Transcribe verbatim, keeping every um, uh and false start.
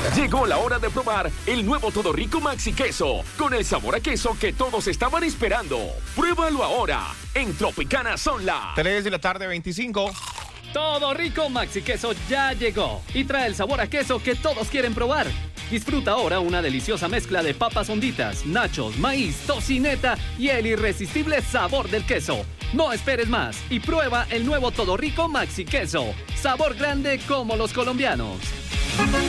Llegó la hora de probar el nuevo Todo Rico Maxi Queso, con el sabor a queso que todos estaban esperando. Pruébalo ahora, en Tropicana son las tres de la tarde, veinticinco. Todo Rico Maxi Queso ya llegó y trae el sabor a queso que todos quieren probar. Disfruta ahora una deliciosa mezcla de papas honditas, nachos, maíz, tocineta y el irresistible sabor del queso. No esperes más y prueba el nuevo Todo Rico Maxi Queso. Sabor grande como los colombianos.